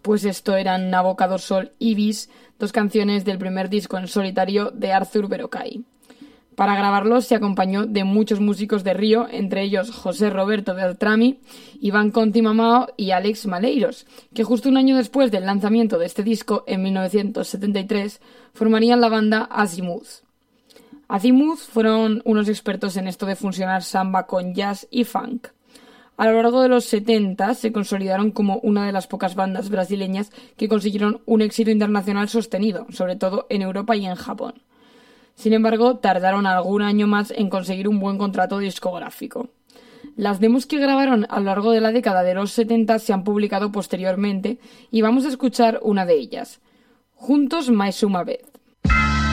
Pues esto eran Abocado Sol y Bis, dos canciones del primer disco en solitario de Arthur Verocai. Para grabarlos se acompañó de muchos músicos de Río, entre ellos José Roberto Beltrami, Iván Conti Mamao y Alex Maleiros, que justo un año después del lanzamiento de este disco, en 1973, formarían la banda Azimuth. Azimuth fueron unos expertos en esto de fusionar samba con jazz y funk. A lo largo de los 70 se consolidaron como una de las pocas bandas brasileñas que consiguieron un éxito internacional sostenido, sobre todo en Europa y en Japón. Sin embargo, tardaron algún año más en conseguir un buen contrato discográfico. Las demos que grabaron a lo largo de la década de los 70 se han publicado posteriormente y vamos a escuchar una de ellas. Juntos Mais uma vez.